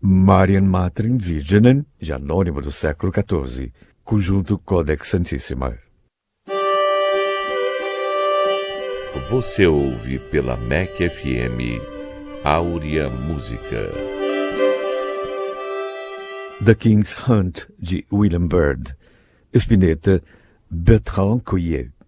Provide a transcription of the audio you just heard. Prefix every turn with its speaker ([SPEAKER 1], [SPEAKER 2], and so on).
[SPEAKER 1] Marian Matrin Virginen, de anônimo do século XIV, conjunto Codex Santissima.
[SPEAKER 2] Você ouve pela MEC FM Áurea Música.
[SPEAKER 1] The King's Hunt, de William Byrd. Spinetta, Bertrand Couillet.